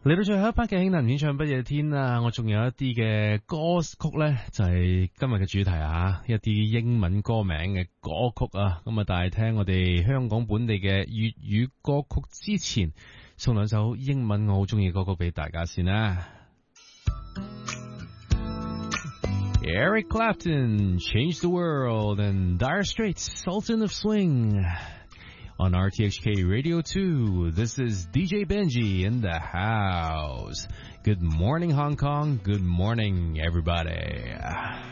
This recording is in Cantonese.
嚟到最後一 part 嘅興能演唱不夜天啊，我仲有一啲嘅歌曲呢，就係今日嘅主題啊，一啲英文歌名嘅歌曲啊，咁啊，但係聽我哋香港本地嘅粵語歌曲之前，送兩首英文我好中意嘅歌曲俾大家先啦。Eric Clapton, Change the World, and Dire Straits, Sultan of Swing. On RTHK Radio 2, this is DJ Benji in the house. Good morning, Hong Kong. Good morning, everybody.